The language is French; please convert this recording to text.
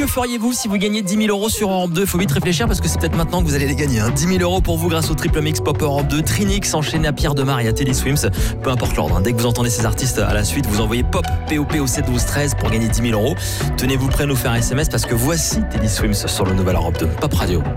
Que feriez-vous si vous gagnez 10 000 euros sur Europe 2? Faut vite réfléchir parce que c'est peut-être maintenant que vous allez les gagner. 10 000 euros pour vous grâce au triple mix Pop Europe 2. Trinix enchaîné à Pierre Demar et à Teddy Swims. Peu importe l'ordre. Dès que vous entendez ces artistes à la suite, vous envoyez Pop POP au 7 12 13 pour gagner 10 000 euros. Tenez-vous prêts à nous faire un SMS parce que voici Teddy Swims sur le nouvel Europe 2 Pop Radio.